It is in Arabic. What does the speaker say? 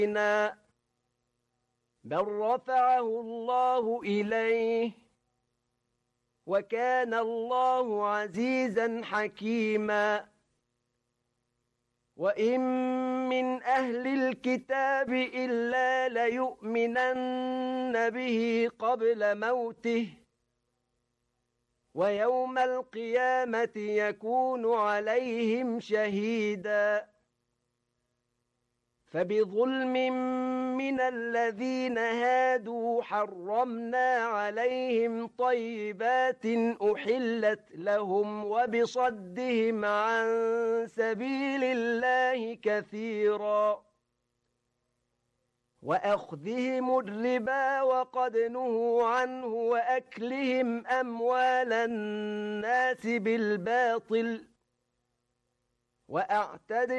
بل رفعه الله إليه وكان الله عزيزا حكيما وإن من أهل الكتاب إلا ليؤمنن به قبل موته ويوم القيامة يكون عليهم شهيدا فبظلم من الذين هادوا حرمنا عليهم طيبات أحلت لهم وبصدهم عن سبيل الله كثيرا وأخذهم الربا وقد نهوا عنه وأكلهم أموال الناس بالباطل وأعتدنا